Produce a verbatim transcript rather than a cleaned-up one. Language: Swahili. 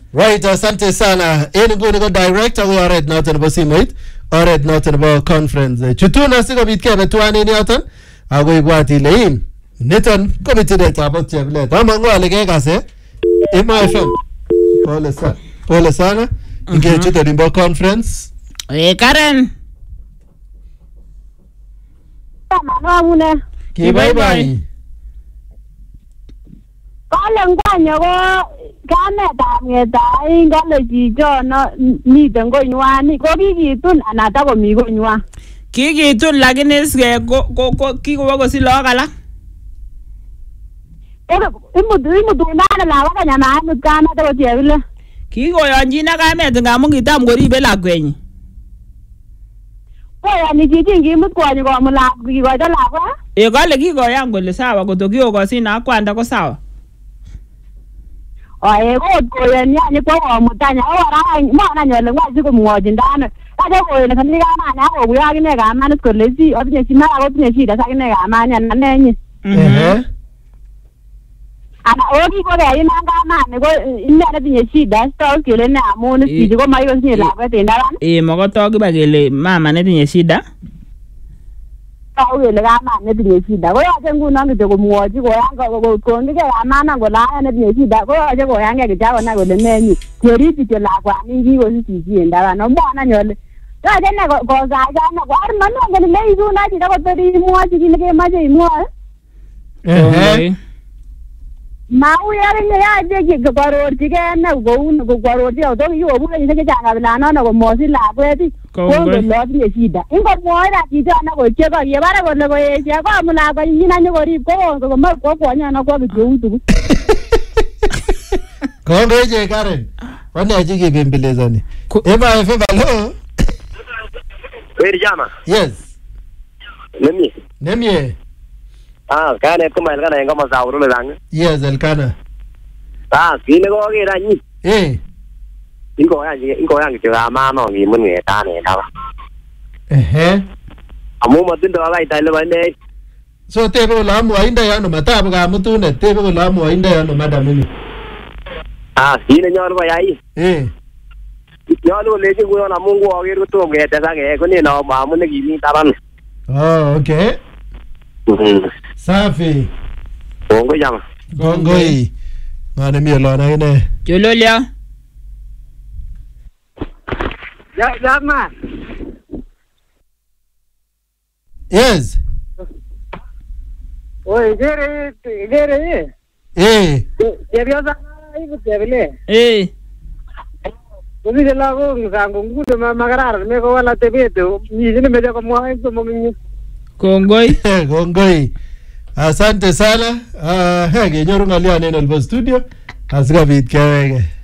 Right, asante sana. Eni nguni ko direct ako oret noton nebo simoit, oret noton nebo conference. Chutuna sikobit kebe tuan en yoton ako ibwat ile in niton ko mitinetab ot cheplet. Amangu ale kekase Emo F M. Pole sana. Pole sana. Ingechut olimbo conference. Eh, Karen. Mamune. Kibaibai. Kale ngwanyo ko kametab ngetai ngale chicho no miten konywan ko kikitun ana ta komi konywan. Kikitun lakini sike ko ko kikowa kosich lagok alak. Imutu imutu nana lagok kanyama amut kamet ko chebile. Kikoyonjin ak kamet ngamun kitam koribe lakwenyi. Koyani chichi ngimut kwonyi komut lakwet kikoito lakwet. Eh, kale kikoyan kole sawa koto kikokosin ak kwanda ko sawa. Oe ko koyani ani ko komutanya ora mana nyole ngwazi kumwoji ndano. Kaje koyani kanini kama na ko kuya kine kama kole si otinye shida ko tinye shida sakine kama nya nanenyi. Eh. Ana ogi ko ga ina kama ne ko inne na tinye shida sto kile na amun si ko mai ko tinye lakwet ndano. Eh, mokoto kiba kele mama netinye shida. Kawele kama netinye shida ko yache nguno ngite kumwoji ko yanga ko ngike kama na ko la netinye shida ko yache ko yange kijago na kole menyi teriti te lakwa ningi ko sisi ndara no mwana nyole yache ne ko za jana ko ar mano ngene le izu na ji ko tori mwoji kile ke maje imwo Eh. mau yare ne yache ki ko koror ti ke na ko un ko koror ti o to yo bu ni ke janga bila no no ko mosi lakwet ko lo tinye shida ingo mwoira chito na ko chego ye bare ko le ko ye ko mula ko nyina ni ko rip ko ko ma ko ko nya na ko ke utu Kongo je Karen. Wana jige bembelezani. Ema F M hello. Weri jama. Yes. Nemi. Nemie. Ah, kane ko mal kana ngoma sauru le lang. Yes, Elkana. Ah, kine ko ke rani. Eh. Ingo ya ingo ya ke ama no ngi mun nge ta ne ta ba. Eh. Amu ma tin do lai tai le ba ne. So tebe ko lamu ainda yano matabu ka mutune tebe ko lamu ainda yano madamini. Ah, kine nyor ba yai. Eh. Nyor le ji ko na mungu o ge ko to ge ta sa ge ko ne no ma mun ngi ni ta ban. Oh, okay. Mhm. Safi. Kongo jama. Gongoi. Ngane mi lona ine. Jololia. ya jama Yes. oi gere gere Eh. ye bia sa ibu tebele Eh. Kuni de lago ngango ngude ma magarar me ko wala tebeto ni ni me ko mo ko mo ni Kongoi. Gongoi. Asante sana. Ah, hege nyoru ngalia neno albo studio. Asikabit kewege.